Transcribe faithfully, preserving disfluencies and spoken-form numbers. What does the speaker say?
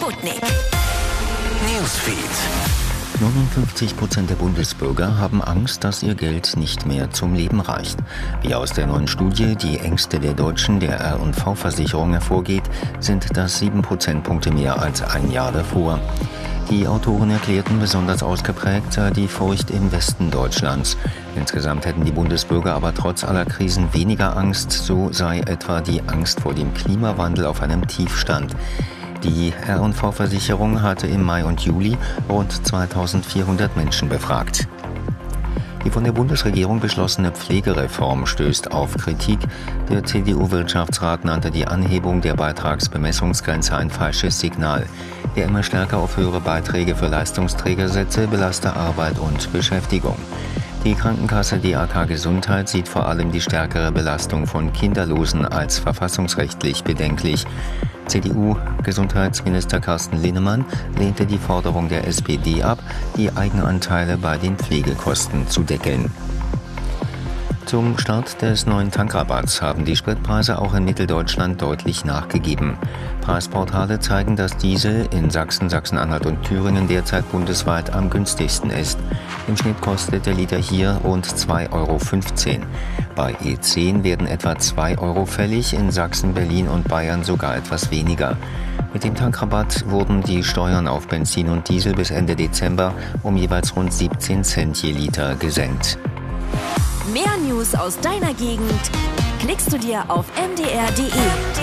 Sputnik. Newsfeed. neunundfünfzig Prozent der Bundesbürger haben Angst, dass ihr Geld nicht mehr zum Leben reicht. Wie aus der neuen Studie Die Ängste der Deutschen der R und V-Versicherung hervorgeht, sind das sieben Prozentpunkte mehr als ein Jahr davor. Die Autoren erklärten, besonders ausgeprägt sei die Furcht im Westen Deutschlands. Insgesamt hätten die Bundesbürger aber trotz aller Krisen weniger Angst, so sei etwa die Angst vor dem Klimawandel auf einem Tiefstand. Die R und V-Versicherung hatte im Mai und Juli rund zweitausendvierhundert Menschen befragt. Die von der Bundesregierung beschlossene Pflegereform stößt auf Kritik. Der C D U-Wirtschaftsrat nannte die Anhebung der Beitragsbemessungsgrenze ein falsches Signal. Der immer stärker auf höhere Beiträge für Leistungsträger setze, belaste Arbeit und Beschäftigung. Die Krankenkasse D A K Gesundheit sieht vor allem die stärkere Belastung von Kinderlosen als verfassungsrechtlich bedenklich. C D U-Gesundheitsminister Carsten Linnemann lehnte die Forderung der S P D ab, die Eigenanteile bei den Pflegekosten zu deckeln. Zum Start des neuen Tankrabatts haben die Spritpreise auch in Mitteldeutschland deutlich nachgegeben. Preisportale zeigen, dass Diesel in Sachsen, Sachsen-Anhalt und Thüringen derzeit bundesweit am günstigsten ist. Im Schnitt kostet der Liter hier rund zwei Euro fünfzehn. Bei E zehn werden etwa zwei Euro fällig, in Sachsen, Berlin und Bayern sogar etwas weniger. Mit dem Tankrabatt wurden die Steuern auf Benzin und Diesel bis Ende Dezember um jeweils rund siebzehn Cent je Liter gesenkt. Mehr News aus deiner Gegend klickst du dir auf m d r punkt d e.